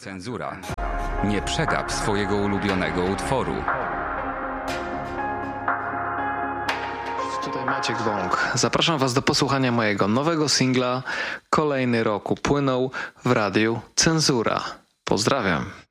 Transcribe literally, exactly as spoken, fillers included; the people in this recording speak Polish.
Cenzura. Nie przegap swojego ulubionego utworu. Tutaj Maciek Bąk. Zapraszam Was do posłuchania mojego nowego singla. Kolejny rok upłynął w radiu Cenzura. Pozdrawiam.